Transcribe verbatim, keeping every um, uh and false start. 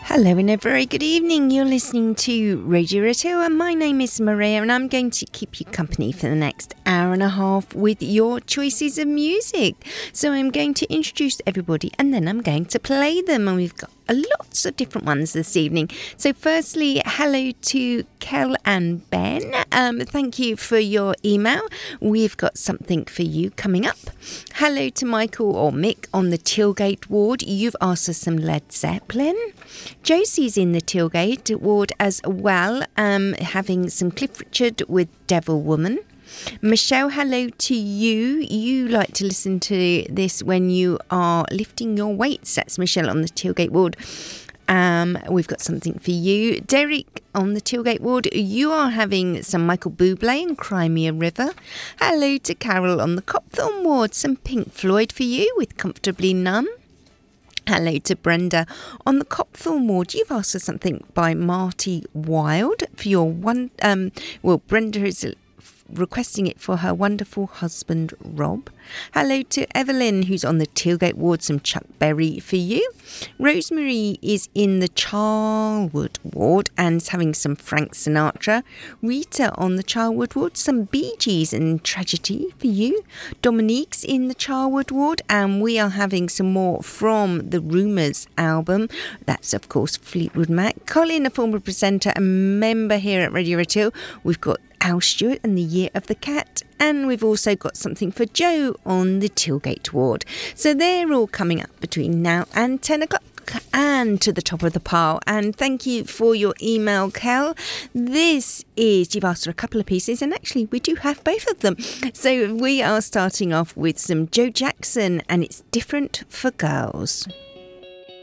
Hello and a very good evening. You're listening to Radio Roto and my name is Maria and I'm going to keep you company for the next hour and a half with your choices of music. So I'm going to introduce everybody and then I'm going to play them, and we've got lots of different ones this evening. So firstly, hello to Kel and Ben. Um, thank you for your email. We've got something for you coming up. Hello to Michael or Mick on the Tilgate ward. You've asked us some Led Zeppelin. Josie's in the Tilgate ward as well, um, having some Cliff Richard with Devil Woman. Michelle, hello to you. You like to listen to this when you are lifting your weights. That's Michelle on the Tilgate ward. Um, we've got something for you. Derek on the Tilgate ward. You are having some Michael Bublé and Crimea River. Hello to Carol on the Copthorne ward. Some Pink Floyd for you with Comfortably Numb. Hello to Brenda on the Copthorne ward. You've asked for something by Marty Wilde for your one. Um, well, Brenda is requesting it for her wonderful husband Rob. Hello to Evelyn, who's on the Tilgate ward. Some Chuck Berry for you. Rosemary is in the Charlwood ward and is having some Frank Sinatra. Rita on the Charlwood ward. Some Bee Gees and Tragedy for you. Dominique's in the Charlwood ward, and we are having some more from the Rumours album. That's of course Fleetwood Mac. Colin, a former presenter and member here at Radio Roto. We've got Al Stewart and the Year of the Cat, and we've also got something for Joe on the Tilgate ward. So they're all coming up between now and ten o'clock and to the top of the pile. And thank you for your email, Kel. This is, you've asked for a couple of pieces, and actually we do have both of them. So we are starting off with some Joe Jackson, and it's Different for Girls.